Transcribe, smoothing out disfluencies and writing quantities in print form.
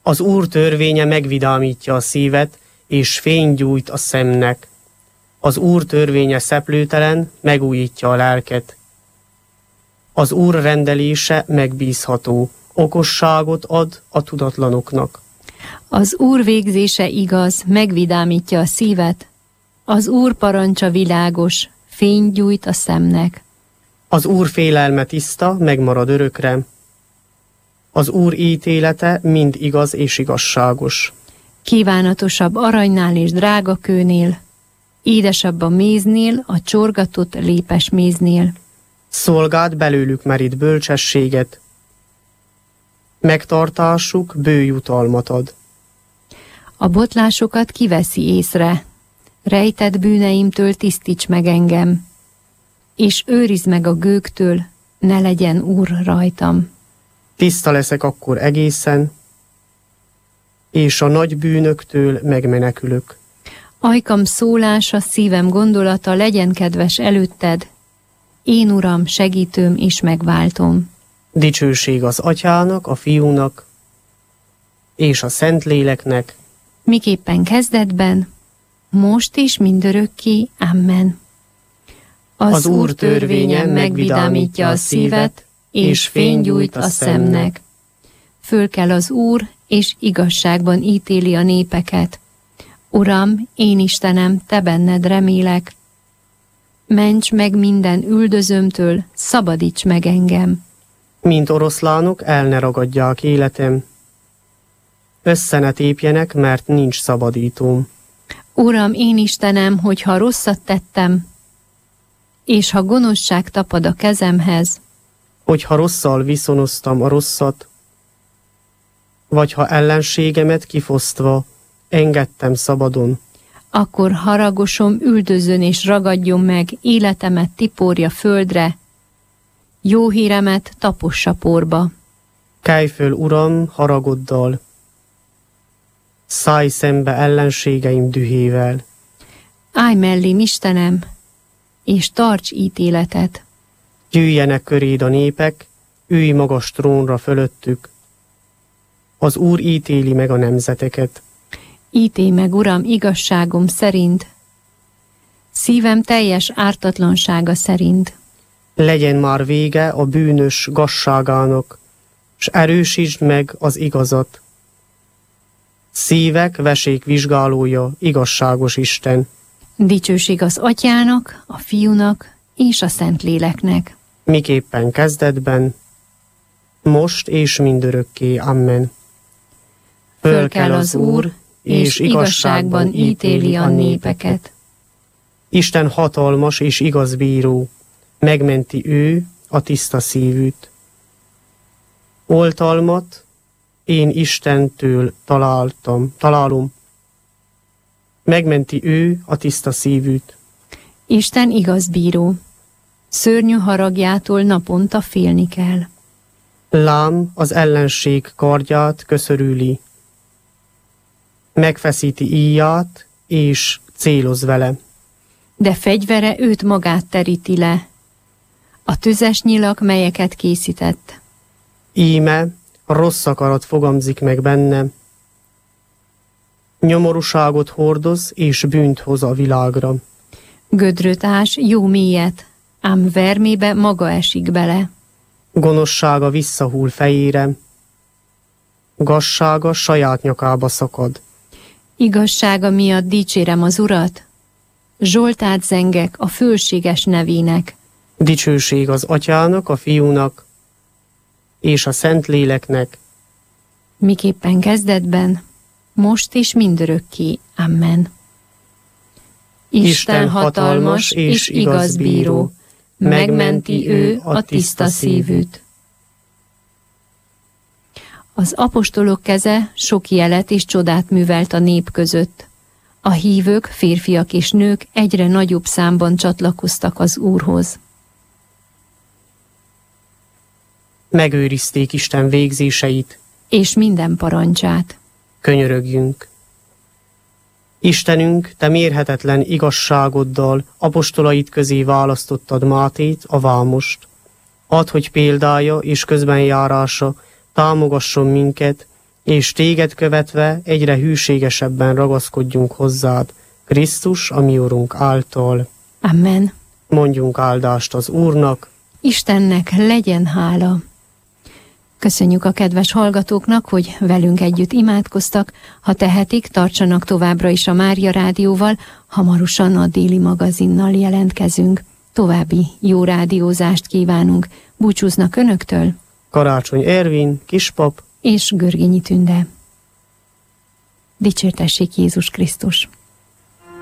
Az Úr törvénye megvidámítja a szívet, és fényt gyújt a szemnek. Az Úr törvénye szeplőtelen, megújítja a lelket. Az Úr rendelése megbízható, okosságot ad a tudatlanoknak. Az Úr végzése igaz, megvidámítja a szívet. Az Úr parancsa világos, fényt gyújt a szemnek. Az Úr félelme tiszta, megmarad örökre. Az Úr ítélete mind igaz és igazságos. Kívánatosabb aranynál és drágakőnél, édesebb a méznél, a csorgatott lépes méznél. Szolgád belőlük merít bölcsességet, megtartásuk bő jutalmat ad. A botlásokat kiveszi észre, rejtett bűneimtől tisztíts meg engem, és őrizd meg a gőgtől, ne legyen Úr rajtam. Tiszta leszek akkor egészen, és a nagy bűnöktől megmenekülök. Ajkam szólása, szívem gondolata legyen kedves előtted, én Uram, segítőm és megváltom. Dicsőség az Atyának, a Fiúnak és a Szentléleknek, miképpen kezdetben, most és mindörökké. Amen. Az Úr törvénye megvidámítja a szívet, és fényt gyújt a szemnek. Fölkel az Úr, és igazságban ítéli a népeket. Uram, én Istenem, te benned remélek. Ments meg minden üldözömtől, szabadíts meg engem. Mint oroszlánok el ne ragadják életem, össze ne tépjenek, mert nincs szabadítóm. Uram, én Istenem, hogyha rosszat tettem, és ha gonoszság tapad a kezemhez, Hogyha rosszal viszonoztam a rosszat, vagy ha ellenségemet kifosztva engedtem szabadon, akkor haragosom üldözön és ragadjon meg, életemet tiporja földre, jó híremet tapossa porba. kelj föl, Uram, haragoddal, szállj szembe ellenségeim dühével. Állj mellém, Istenem, és tarts ítéletet. Gyűjjenek köréd a népek, ülj magas trónra fölöttük. Az Úr ítéli meg a nemzeteket. Ítélj meg, Uram, igazságom szerint, szívem teljes ártatlansága szerint. Legyen már vége a bűnös gazságának, s erősítsd meg az igazat. Szívek vesék vizsgálója, igazságos Isten. Dicsőség az Atyának, a Fiúnak és a Szentléleknek. Miképpen kezdetben, most és mindörökké. Amen. Fölkel az Úr, és igazságban ítéli a népeket. Isten hatalmas és igaz bíró, megmenti ő a tiszta szívűt. Oltalmat én Istentől találom, megmenti ő a tiszta szívűt. Isten igaz bíró, szörnyű haragjától naponta félni kell. Lám az ellenség kardját köszörüli, megfeszíti íját és céloz vele. De fegyvere őt magát teríti le, a tüzes nyilak, melyeket készített. Íme rossz akarat fogamzik meg bennem, nyomorúságot hordoz és bűnt hoz a világra. Gödröt ás jó mélyet, ám vermébe maga esik bele. Gonoszsága visszahull fejére, gazsága saját nyakába szakad. Igazsága miatt dicsérem az Urat, zsoltát zengek a fölséges nevének. Dicsőség az Atyának, a Fiúnak és a Szentléleknek, miképpen kezdetben, most és mindörökké. Amen. Isten hatalmas és igaz bíró, megmenti ő a tiszta szívűt. Az apostolok keze sok jelet és csodát művelt a nép között. A hívők, férfiak és nők egyre nagyobb számban csatlakoztak az Úrhoz. Megőrizték Isten végzéseit, és minden parancsát. Könyörögjünk. Istenünk, te mérhetetlen igazságoddal apostolait közé választottad Mátét, a vámost. Add, hogy példája és közbenjárása támogasson minket, és téged követve egyre hűségesebben ragaszkodjunk hozzád, Krisztus, a mi Urunk által. Amen. Mondjunk áldást az Úrnak. Istennek legyen hála. Köszönjük a kedves hallgatóknak, hogy velünk együtt imádkoztak. Ha tehetik, tartsanak továbbra is a Mária Rádióval, hamarosan a déli magazinnal jelentkezünk. További jó rádiózást kívánunk. Búcsúznak önöktől Karácsony Ervin, kispap és Görgényi Tünde. Dicsértessék Jézus Krisztus!